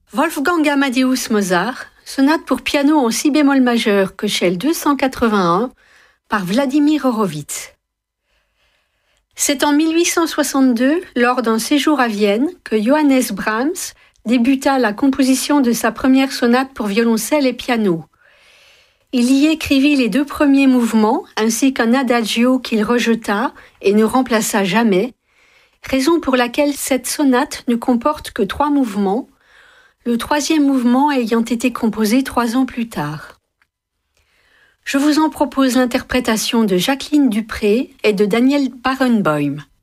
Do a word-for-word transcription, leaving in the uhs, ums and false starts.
Wolfgang Amadeus Mozart, sonate pour piano en si bémol majeur que Shell deux cent quatre-vingt-un par Vladimir Horowitz. C'est en mille huit cent soixante-deux, lors d'un séjour à Vienne, que Johannes Brahms débuta la composition de sa première sonate pour violoncelle et piano. Il y écrivit les deux premiers mouvements ainsi qu'un adagio qu'il rejeta et ne remplaça jamais, raison pour laquelle cette sonate ne comporte que trois mouvements, le troisième mouvement ayant été composé trois ans plus tard. Je vous en propose l'interprétation de Jacqueline Dupré et de Daniel Barenboim.